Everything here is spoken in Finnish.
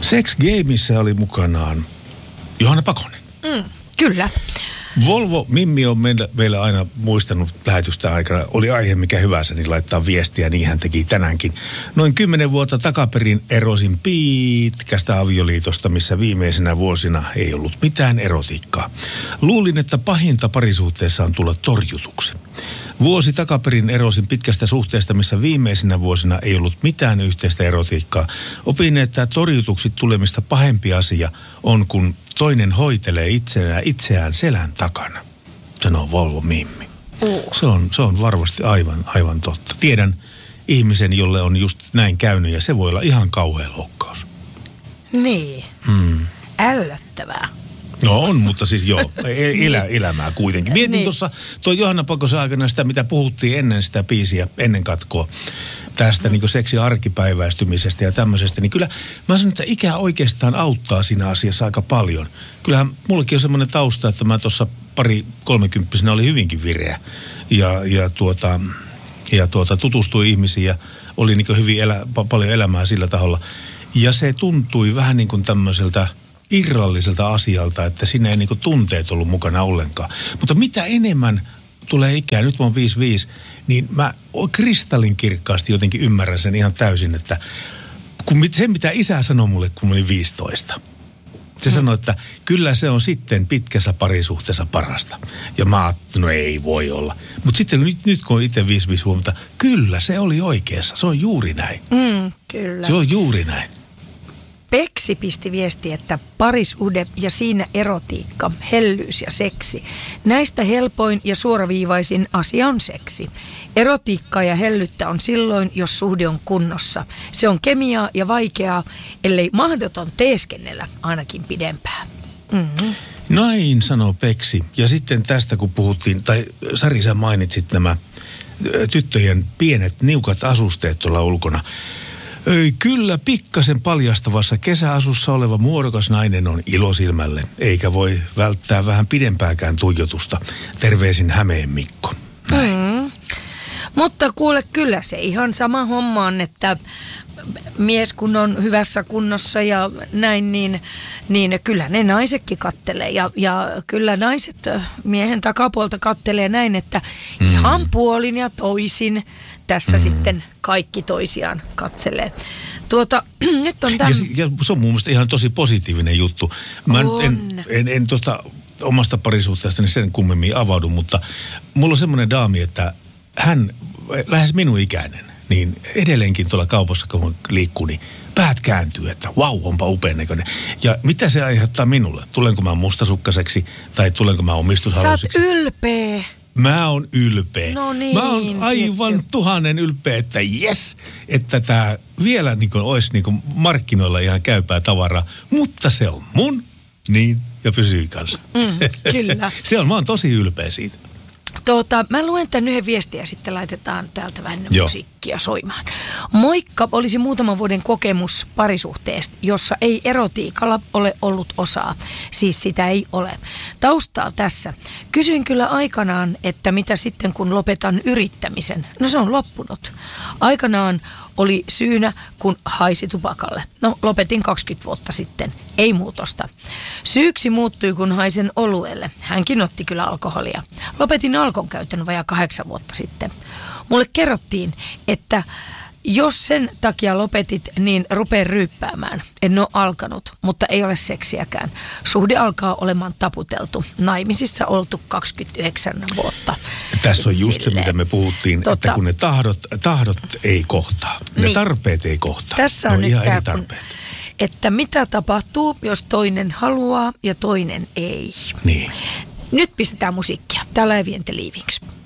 Sex Gameissa oli mukanaan Johanna Pakonen. Kyllä. Volvo Mimmi on meillä aina muistanut lähetystä aikana. Oli aihe mikä hyvänsä, niin laittaa viestiä, niin hän teki tänäänkin. Noin 10 vuotta takaperin erosin pitkästä avioliitosta, missä viimeisenä vuosina ei ollut mitään erotiikkaa. Luulin, että pahinta parisuhteessa on tulla torjutuksi. Vuosi takaperin erosin pitkästä suhteesta, missä viimeisinä vuosina ei ollut mitään yhteistä erotiikkaa. Opin, että torjutuksi tulemista pahempi asia on, kun toinen hoitelee itseään selän takana, sanoo Volvo Mimmi. Se on varmasti aivan totta. Tiedän ihmisen, jolle on just näin käynyt, ja se voi olla ihan kauhea loukkaus. Niin. Ällöttävää. No on, mutta siis joo, elämää kuitenkin. Mietin tuossa tuo Johanna Pakosen aikana sitä, mitä puhuttiin ennen sitä biisiä, ennen katkoa, tästä niin kuin seksin arkipäiväistymisestä ja tämmöisestä. Niin kyllä mä sanon, että ikä oikeastaan auttaa siinä asiassa aika paljon. Kyllähän mullekin on semmoinen tausta, että mä tuossa 30 oli hyvinkin vireä ja tutustui ihmisiin ja oli niin kuin hyvin paljon elämää sillä taholla. Ja se tuntui vähän niin kuin tämmöiseltä irralliselta asialta, että siinä ei niinku tunteet ollut mukana ollenkaan. Mutta mitä enemmän tulee ikää, nyt mä oon 55, niin mä kristallinkirkkaasti jotenkin ymmärrän sen ihan täysin, että se mitä isä sanoi mulle, kun mä olin 15. Se sanoi, että kyllä se on sitten pitkässä parisuhteessa parasta. Ja mä ajattelin, no ei voi olla. Mutta sitten nyt kun on itse 55 vuotta, kyllä se oli oikeassa. Se on juuri näin. Kyllä. Se on juuri näin. Peksi pisti viesti, että parisuhde ja siinä erotiikka, hellyys ja seksi. Näistä helpoin ja suoraviivaisin asia on seksi. Erotiikkaa ja hellyttä on silloin, jos suhde on kunnossa. Se on kemiaa ja vaikeaa, ellei mahdoton teeskennellä ainakin pidempään. Näin sanoo Peksi. Ja sitten tästä kun puhuttiin, tai Sari sä mainitsit nämä tyttöjen pienet niukat asusteet tuolla ulkona. Kyllä pikkasen paljastavassa kesäasussa oleva muodokas nainen on ilosilmälle, eikä voi välttää vähän pidempääkään tuijotusta. Terveisin Hämeen Mikko. Mutta kuule, kyllä se ihan sama homma on, että mies kun on hyvässä kunnossa ja näin, niin kyllä ne naisetkin kattelee. Ja kyllä naiset miehen takapuolta kattelee näin, että ihan puolin ja toisin tässä sitten kaikki toisiaan katselee. Nyt on ja se on mun mielestä ihan tosi positiivinen juttu. Mä nyt en tuosta omasta parisuhteestani sen kummemmin avaudu, mutta mulla on semmoinen daami, että hän, lähes minun ikäinen, niin edelleenkin tuolla kaupassa, kun liikkuu, niin päät kääntyy, että vau, onpa upean näköinen. Ja mitä se aiheuttaa minulle? Tulenko mä mustasukkaseksi tai tulenko mä omistushaluisiksi? Sä oot ylpeä. Mä oon ylpeä. No niin, mä oon aivan tuhannen ylpeä, että jes, että tää vielä niin kuin olisi niin kuin markkinoilla ihan käypää tavaraa, mutta se on mun, niin, ja pysyy kanssa. Kyllä. Mä oon tosi ylpeä siitä. Mä luen tämän yhden viestiä ja sitten laitetaan täältä vähän musiikkia soimaan. Moikka, olisi muutaman vuoden kokemus parisuhteesta, jossa ei erotiikalla ole ollut osaa. Siis sitä ei ole. Taustaa tässä. Kysyin kyllä aikanaan, että mitä sitten kun lopetan yrittämisen. No se on loppunut. Aikanaan oli syynä, kun haisi tupakalle. No lopetin 20 vuotta sitten. Ei muutosta. Syyksi muuttui, kun haisen oluelle. Hänkin otti kyllä alkoholia. Lopetin alkon käytön vajaa 8 vuotta sitten. Mulle kerrottiin, että jos sen takia lopetit, niin rupee ryyppäämään. En ole alkanut, mutta ei ole seksiäkään. Suhde alkaa olemaan taputeltu. Naimisissa oltu 29 vuotta. Tässä on just se, mitä me puhuttiin, että kun ne tahdot ei kohtaa. Ne tarpeet ei kohtaa. Tässä on ihan eri tarpeet. Että mitä tapahtuu, jos toinen haluaa ja toinen ei. Niin. Nyt pistetään musiikkia. Täällä Heavy & Leavings.